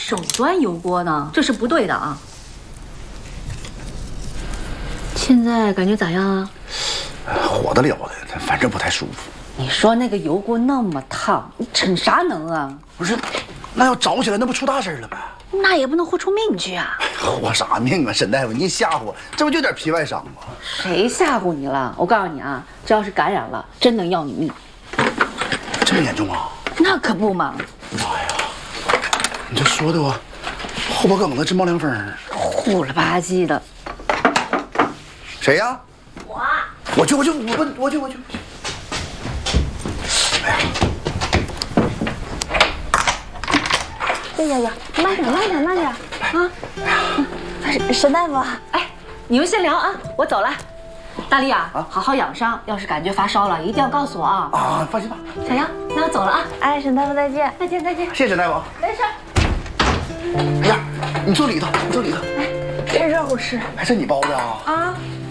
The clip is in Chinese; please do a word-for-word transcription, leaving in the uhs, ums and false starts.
手端油锅呢？这是不对的啊！现在感觉咋样啊？ 火得了的，反正不太舒服。 你说那个油锅那么烫，你逞啥能啊？ 不是，那要着起来，那不出大事了吗？ 那也不能豁出命去啊！ 豁啥命啊，沈大夫，你吓唬我，这不就点皮外伤吗？ 谁吓唬你了？我告诉你啊，这要是感染了，真能要你命。 这么严重啊？ 那可不嘛！ 妈呀，你这说的我后脖梗子直冒凉风。 虎了吧唧的。 谁呀？ 我。 我去，我去，我我去，我去。哎呀！ 哎呀呀，慢点，慢点，慢点啊！沈沈大夫， 哎，你们先聊啊，我走了。大力啊，好好养伤，要是感觉发烧了，一定要告诉我啊。 啊，放心吧。 小杨，那我走了啊。 哎，沈大夫再见， 再见，再见。 谢谢沈大夫。 没事。 哎呀，你坐里头，你坐里头。 哎，这热乎吃。 还是你包的啊？ 啊。